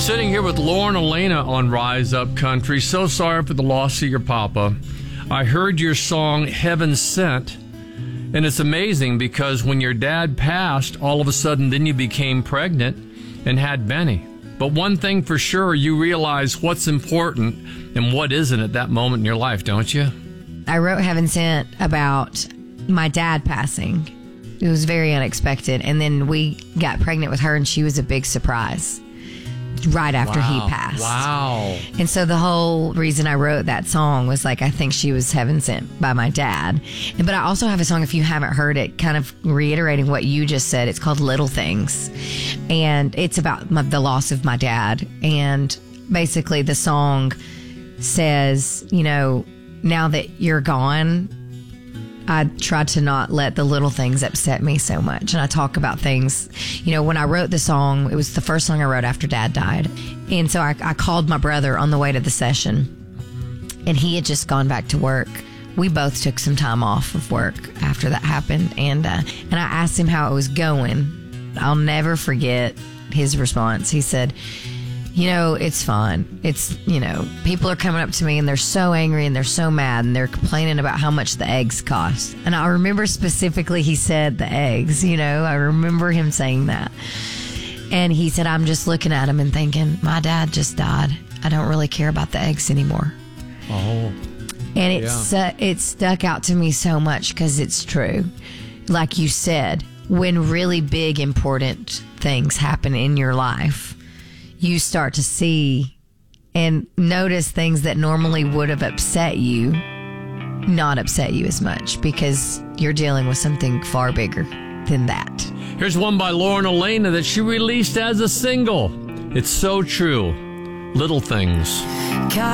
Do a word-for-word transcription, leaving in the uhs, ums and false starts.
Sitting here with Lauren Elena on Rise Up Country. So sorry for the loss of your papa. I heard your song, Heaven Sent, and it's amazing because when your dad passed, all of a sudden then you became pregnant and had Benny. But one thing for sure, you realize what's important and what isn't at that moment in your life, don't you? I wrote Heaven Sent about my dad passing. It was very unexpected. And then we got pregnant with her, and she was a big surprise right after Wow. he passed. Wow. And so the whole reason I wrote that song was like, I think she was heaven sent by my dad. And, but I also have a song, if you haven't heard it, kind of reiterating what you just said. It's called Little Things. And it's about my, the loss of my dad. And basically the song says, you know, now that you're gone, I try to not let the little things upset me so much. And I talk about things, you know, when I wrote the song, it was the first song I wrote after Dad died. And so I, I called my brother on the way to the session, and he had just gone back to work. We both took some time off of work after that happened. And, uh, and I asked him how it was going. I'll never forget his response. He said, you know, it's fine. It's, you know, people are coming up to me and they're so angry and they're so mad and they're complaining about how much the eggs cost. And I remember specifically he said the eggs, you know, I remember him saying that. And he said, I'm just looking at him and thinking, my dad just died. I don't really care about the eggs anymore. Oh. And it's, yeah. uh, it stuck out to me so much because it's true. Like you said, when really big, important things happen in your life, you start to see and notice things that normally would have upset you, not upset you as much because you're dealing with something far bigger than that. Here's one by Lauren Elena that she released as a single. It's so true. Little Things. God